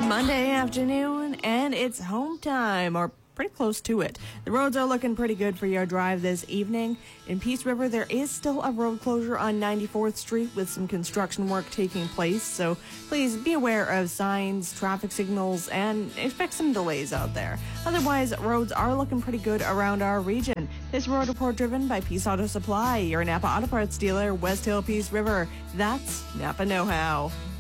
Monday afternoon, and it's home time, or pretty close to it. The roads are looking pretty good for your drive this evening. In Peace River, there is still a road closure on 94th Street with some construction work taking place, so please be aware of signs, traffic signals, and expect some delays out there. Otherwise, roads are looking pretty good around our region. This road report driven by Peace Auto Supply, your Napa Auto Parts dealer, West Hill, Peace River. That's Napa Know-How.